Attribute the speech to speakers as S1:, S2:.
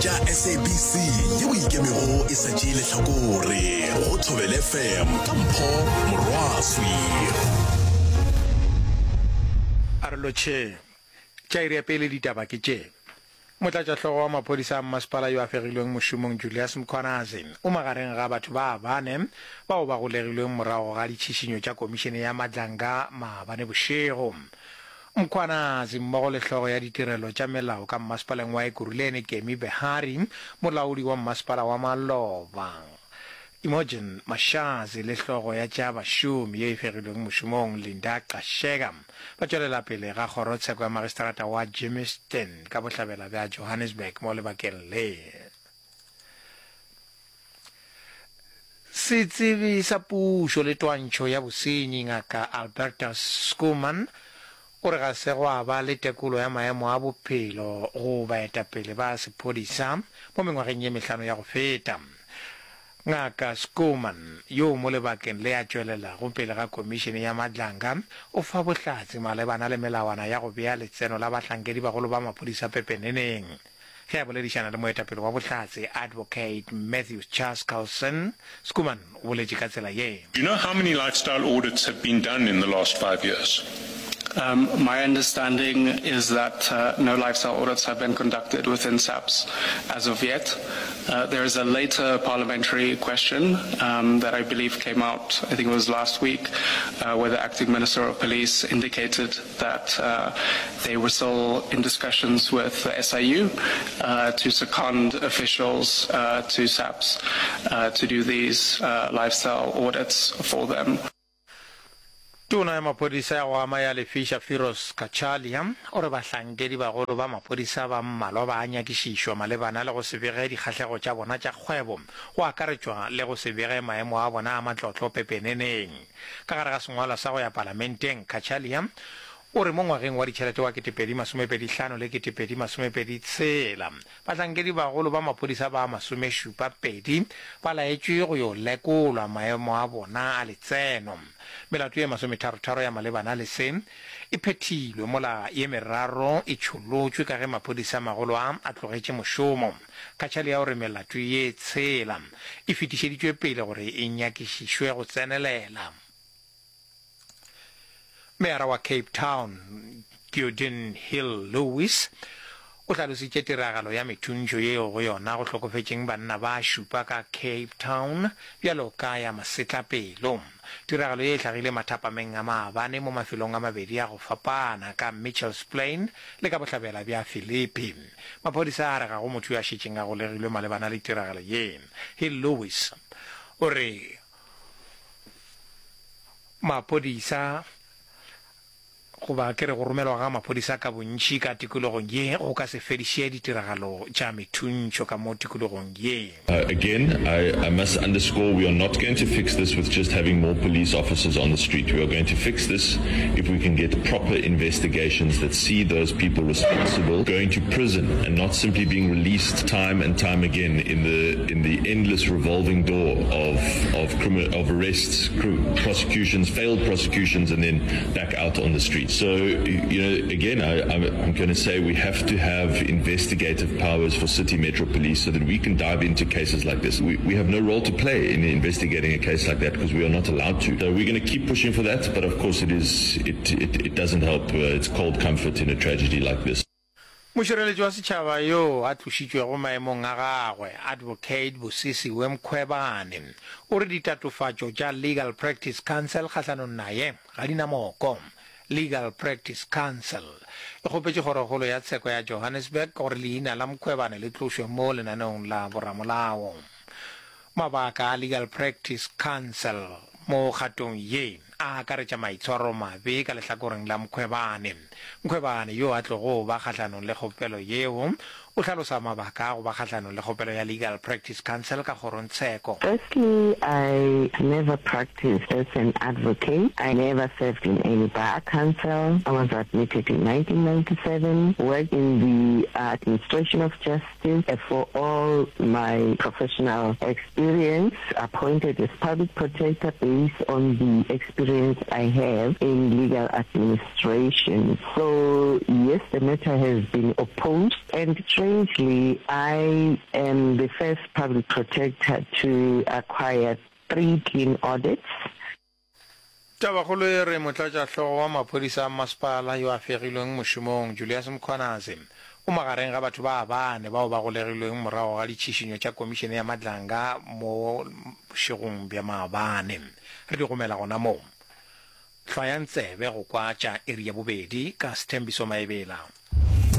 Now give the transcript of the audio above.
S1: tša SABC yeo ikemego e sa tšeele hlakore go Thobela FM ka Mpho Morwaswi.
S2: Arloche tša iri ya pele ditaba ke tše. Motlatšahlogo wa maphodisa a mmasepala yo a fegilweng mošomong Julius Mkhwanazi o magareng ga batho ba bane bao ba golegilweng morago ga ditšhišinyo tša komišene ya Madlanga maabane bošego. Mkhwanazi mmogo le hlogo ya ditirelo tša melao ka mmasepaleng wa Ekurhuleni Kemi Behari, molaodi wa mmasepala wa Maloba Imogen Mashazi le hlogo ya tša bašomi ye e fegilweng mošomong Linda Qashega ba tšwelela pele ga kgorotsheko ya magistrata wa Germiston ka bohlabela bja Johannesburg mo lebakeng le. Setsebi sa pušo le twantšho ya bosenyi ngaka Albertus Schoeman o re ga se go a ba le tekolo ya maemo a bophelo go baetapele ba sephodisa mo mengwageng ye mehlano ya go feta. Ngaka Schoeman yo mo lebakeng le a tšwelela go pele ga komišene ya Madlanga o fa bohlatse malebana le melawana ya go bea letseno la bahlankedi bagolo ba maphodisa pepeneneng. Ge a boledišana le moetapele wa bohlatse Advocate Matthew Charles Carlson, Schoeman o boletše ka tsela ye.
S3: Do you know how many lifestyle audits have been done in the last 5 years?
S4: My understanding is that no lifestyle audits have been conducted within SAPS as of yet. There is a later parliamentary question that I believe came out, I think it was last week, where the acting Minister of Police indicated that they were still in discussions with the SIU to second officials to SAPS to do these lifestyle audits for them.
S2: Tona ya maphodisa ya go ama ya Lefisha Firos Kachalia o re bahlankedi bagolo ba maphodisa ba mmalwa ba nyakišišwa malebana le go se bege dikgahlego tša bona tša kgwebo go akaretšwa le go se bege maemo a bona a matlotlo pepeneneng. Ka gare ga sengwalwa sa go ya palamenteng, Kachalia o re mo ngwageng wa ditšhelete wa 2025 le 2026 bahlankedi bagolo ba maphodisa ba 72 ba laetšwe go yo lekolwa maemo a bona a letseno. Melato ye 33 ya malebana le se e phethilwe mola ye meraro e tšholotšwe ka ge maphodisa magolo a tlogetše mošomo. Kachalia o re melato ye tshela e fetišeditšwe pele gore e nyakišišwe go tsenelela. Mayor wa Cape Town Gordon Hill Lewis o hlalositše tiragalo ya methuntšo yeo go yona go hlokofetšeng banna ba šupa ka Cape Town bjalo ka ya masetlapelo. Tiragalo ye e hlagile mathapameng a maabane mo mafelong a mabedi a go fapana ka Mitchells Plain le ka bohlabela bja Philippi. Maphodisa a re ga go motho ya šetšeng a golegilwe malebana le tiragalo ye. Hill Lewis o re maphodisa go ba kere go romelwa ga maphodisa ka bontši ka tikologong ye go ka se fediše ditiragalo tša methuntšo ka mo tikologong ye.
S5: Again, I must underscore, we are not going to fix this with just having more police officers on the street. We are going to fix this if we can get proper investigations that see those people responsible going to prison and not simply being released time and time again in the endless revolving door of arrests, prosecutions, failed prosecutions, and then back out on the street. So, again, I'm going to say we have to have investigative powers for City Metro Police so that we can dive into cases like this. We have no role to play in investigating a case like that because we are not allowed to. So we're going to keep pushing for that, but of course it doesn't help. It's cold comfort in a tragedy like this.
S2: Mošireletši wa setšhaba yo a thušitšwego maemong a gagwe Advocate Bosisi Wemkhwebane o re ditatofatšo tša Legal Practice Council kgahlanong naye ga di na moko. Legal Practice Council e kgopetše kgorokgolo ya tsheko ya Johannesburg gore leina la Mkhwebane le tlošwe mo lenaneong la boramolao. Mabaka a Legal Practice Council mo kgatong ye a akaretša maitshwaro mabe ka lehlakoreng la Mkhwebane. Mkhwebane yo a tlogo ba kgahlanong le kgopelo yeo o hlalosa mabaka a go ba kgahlanong le kgopelo ya Legal Practice Council ka kgorontsheko.
S6: Firstly, I never practiced as an advocate. I never served in any bar council. I was admitted in 1997, worked in the administration of justice. For all my professional experience, appointed as public protector based on the experience experience I have in legal administration. So yes, the matter has been opposed, and strangely, I am the first public protector to acquire 3 clean audits.
S2: Tabakgolo e re motlatšatlhogo wa maphodisa a masepala yo a fegilweng mošomong Julius Mkhwanazi o magareng ga batho ba bane bao ba golegilweng morago ga ditšhišinyo tša komišene ya Madlanga mo bošegong bja maabane. Re di gomela gona moo hlwa ya ntsebe go kwa tša iri ya bobedi ka Sthembiso Maebela.